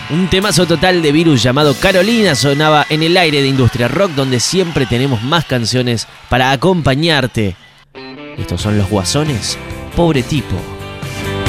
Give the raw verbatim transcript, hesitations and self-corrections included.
Un temazo total de Virus llamado Carolina sonaba en el aire de Industria Rock, donde siempre tenemos más canciones para acompañarte. Estos son Los Guasones, Pobre Tipo.